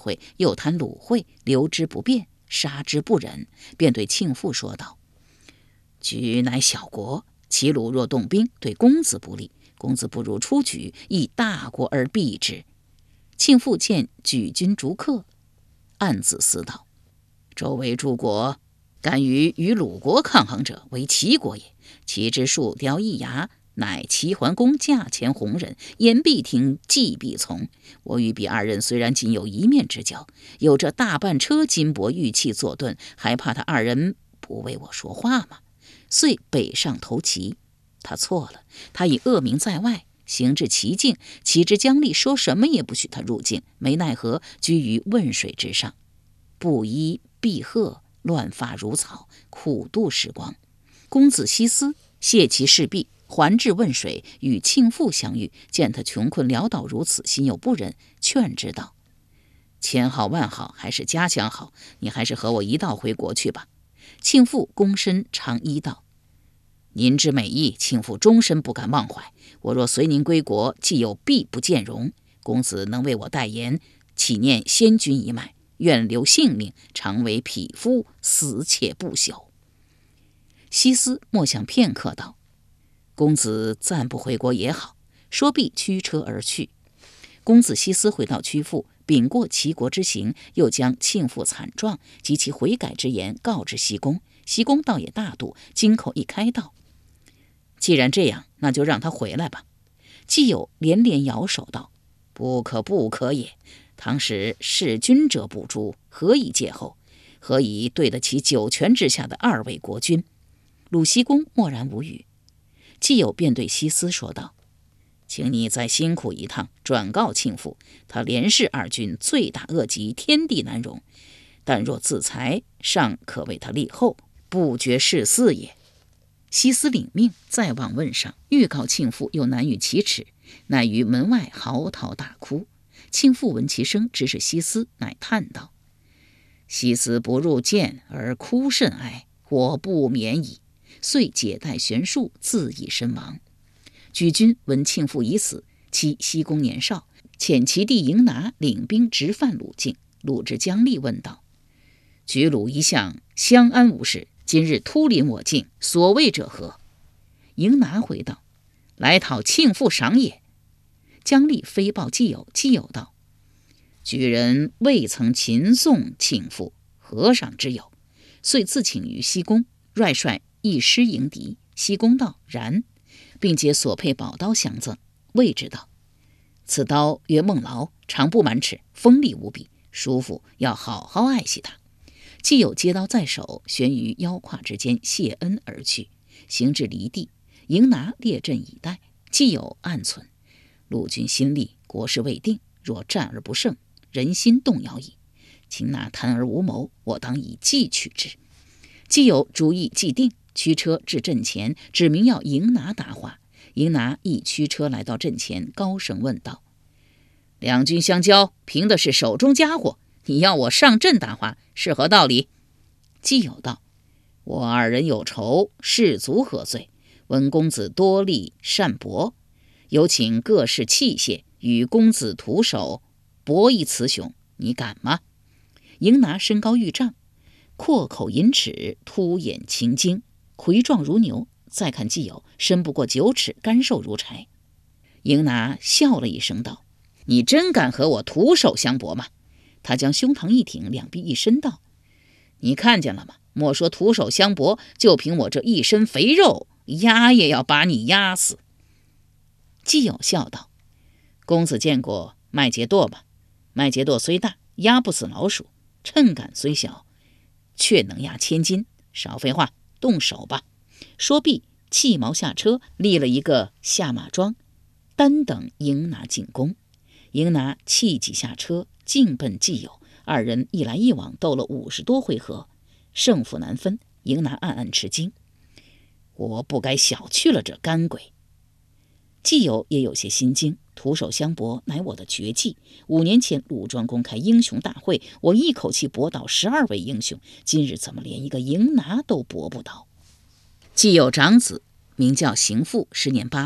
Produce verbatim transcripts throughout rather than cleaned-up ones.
会，又谈鲁会，留之不变，杀之不忍，便对庆父说道：举乃小国，齐鲁若动兵，对公子不利，公子不如出举，以大国而避之。庆父见举军逐客，暗自思道：周围诸国敢于与鲁国抗衡者，为齐国也。齐之树雕一牙，乃齐桓公驾前弘忍，言必听，计必从。我与彼二人虽然仅有一面之交，有这大半车金帛玉器坐盾，还怕他二人不为我说话吗？遂北上投齐。他错了，他以恶名在外，行至齐境，齐之姜立说什么也不许他入境，没奈何居于汶水之上，布衣蔽褐，乱发如草，苦度时光。公子西思谢其事毕，还至汶水，与庆父相遇，见他穷困潦倒如此，心有不忍，劝之道：千好万好，还是家乡好，你还是和我一道回国去吧。庆父躬身长揖道：您之美意，庆父终身不敢忘怀。我若随您归国，既有必不见容。公子能为我代言，岂念先君一脉，愿留性命，常为匹夫，死且不朽。西思默想片刻道：公子暂不回国也好。说毕，驱车而去。公子西思回到曲阜，禀过齐国之行，又将庆父惨状及其悔改之言告知西公。西公倒也大度，金口一开道：既然这样，那就让他回来吧。季友连连摇手道：不可不可也，倘使弑君者不诛，何以戒后？何以对得起九泉之下的二位国君？鲁西公默然无语。季友便对西思说道：请你再辛苦一趟，转告庆父，他连氏二君罪大恶极，天地难容，但若自裁，尚可为他立后，不绝世嗣也。西思领命，再往问上，预告庆父又难与启齿，乃于门外嚎啕大哭。庆父闻其声，知是西思，乃叹道：西思不入见而哭甚哀，我不免矣。遂解带悬树，自缢身亡。举军闻庆父已死，其西公年少，遣其弟迎拿领兵直犯鲁境。鲁之姜立问道：举鲁一向相安无事，今日突临我境，所谓者何？迎拿回道：来讨庆父赏也。姜立飞报季友，季友道：举人未曾擒送庆父，何赏之有？遂自请于西公，率率一师迎敌。西公道：然，并皆所佩宝刀相赠。谓之道：此刀曰孟劳，长不满尺，锋利无比，叔父要好好爱惜它。既有接刀在手，悬于腰胯之间，谢恩而去。行至离地，迎拿列阵以待。既有暗忖：陆军新立，国事未定，若战而不胜，人心动摇矣。擒拿贪而无谋，我当以计取之。既有主意既定，驱车至阵前，指明要迎拿答话。迎拿亦驱车来到阵前，高声问道：两军相交，凭的是手中家伙，你要我上阵答话，是何道理？既有道：我二人有仇，士卒何罪？闻公子多力善搏，有请各式器械，与公子徒手搏一雌雄，你敢吗？迎拿身高逾丈，阔口银齿，凸眼擎睛，魁壮如牛。再看季友，身不过九尺，干瘦如柴。迎拿笑了一声道：你真敢和我徒手相搏吗？他将胸膛一挺，两臂一伸道：你看见了吗？莫说徒手相搏，就凭我这一身肥肉，压也要把你压死。季友笑道：公子见过麦秸垛吗？麦秸垛虽大，压不死老鼠；秤杆虽小，却能压千斤。少废话，动手吧。说毕，弃矛下车，立了一个下马桩，单等迎拿进攻。迎拿弃戟下车，径奔季友。二人一来一往，斗了五十多回合，胜负难分。迎拿暗暗吃惊，我不该小觑了这干鬼。季友也有些心惊，徒手相搏乃我的绝技。五年前鲁庄公开英雄大会，我一口气搏倒十二位英雄，今日怎么连一个迎拿都搏不倒？季友长子名叫邢父，时年八岁，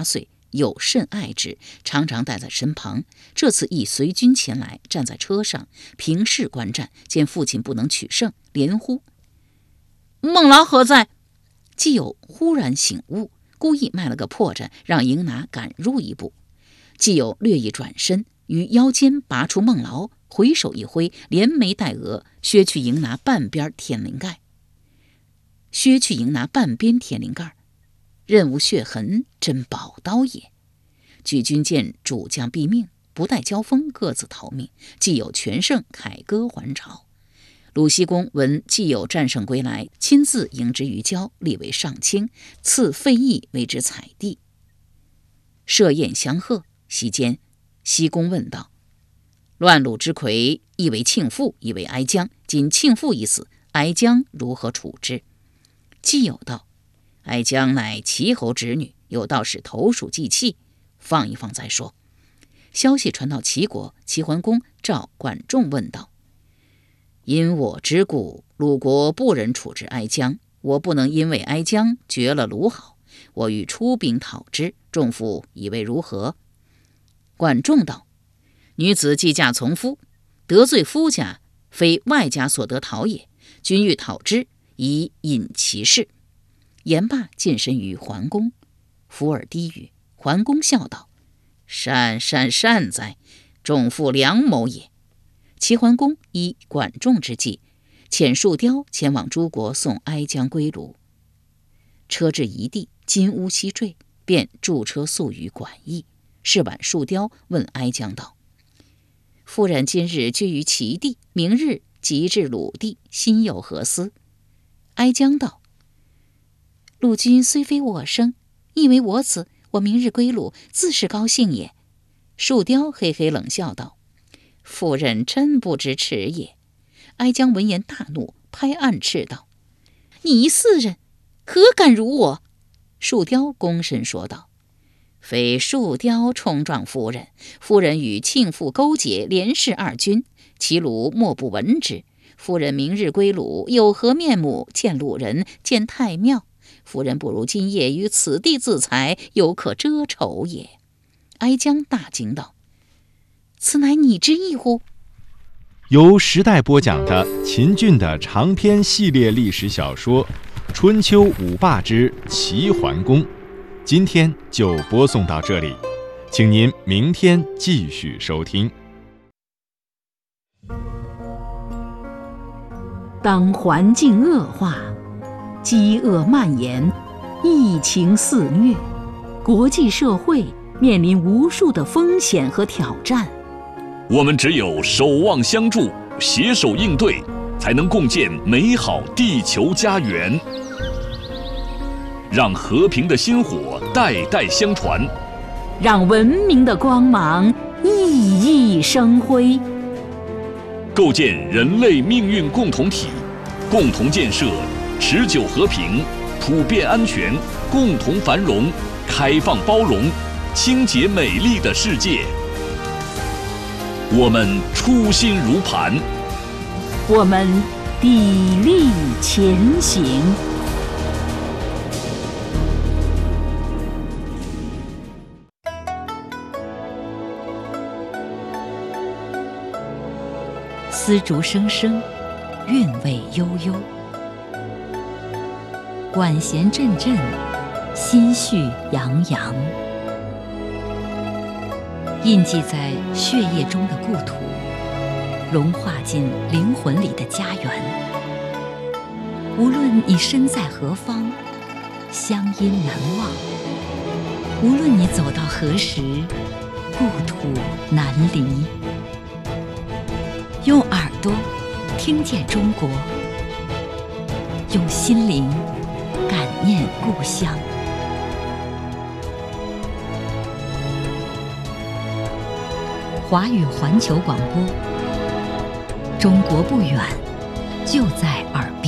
有甚爱之，常常带在身旁。这次亦随军前来，站在车上平视观战，见父亲不能取胜，连呼：“孟劳何在？”季友忽然醒悟，故意卖了个破绽，让迎拿赶入一步。季友略一转身，于腰间拔出孟劳，回手一挥，连眉带额削去迎拿半边天灵盖。削去迎拿半边天灵盖，任无血痕，真宝刀也。举军见主将毙命，不待交锋，各自逃命。季友全胜，凯歌还朝。鲁僖公闻季友战胜归来，亲自迎之于郊，立为上卿，赐费邑为之采地，设宴相贺。席间，僖公问道：“乱鲁之魁，亦为庆父，亦为哀姜。今庆父已死，哀姜如何处之？”季友道：“哀姜乃齐侯侄女，有道是投鼠忌器，放一放再说。”消息传到齐国，齐桓公召管仲问道：“因我之故，鲁国不忍处置哀姜，我不能因为哀姜绝了鲁好，我欲出兵讨之，仲父以为如何？”管仲道：“女子既嫁从夫，得罪夫家，非外家所得讨也。君欲讨之，以引其事。”言罢，近身于桓公，伏耳低语。桓公笑道：“善善善哉，仲父良谋也。”齐桓公依管仲之计，遣树雕前往诸国送哀姜归鲁。车至一地，金乌西坠，便驻车宿于馆驿。是晚，树雕问哀姜道：“夫人今日居于齐地，明日即至鲁地，心有何思？”哀姜道：“鲁君虽非我生，亦为我子，我明日归鲁，自是高兴也。”树雕嘿嘿冷笑道：“夫人真不知耻也。”哀姜闻言大怒，拍案斥道：“你一弑人，何敢辱我？”树雕躬身说道：“非树雕冲撞夫人，夫人与庆父勾结，连氏二君，齐鲁莫不闻之。夫人明日归鲁，有何面目见鲁人，见太庙？夫人不如今夜于此地自裁，犹可遮丑也。”哀姜大惊道：“此乃你之意乎？” 由时代播讲的秦俊的长篇系列历史小说《春秋五霸之齐桓公》，今天就播送到这里，请您明天继续收听。 当环境恶化，饥饿蔓延，疫情肆虐，国际社会面临无数的风险和挑战。 我们只有守望相助，携手应对，才能共建美好地球家园。让和平的薪火代代相传， 让文明的光芒熠熠生辉， 构建人类命运共同体，共同建设持久和平、普遍安全、共同繁荣、开放包容、清洁美丽的世界。我们初心如磐， 我们砥砺前行。丝竹声声，韵味悠悠，管弦阵阵，心绪洋洋。印记在血液中的故土，融化进灵魂里的家园。无论你身在何方，乡音难忘；无论你走到何时，故土难离。用耳朵听见中国，用心灵感念故乡。华语环球广播，中国不远，就在耳边。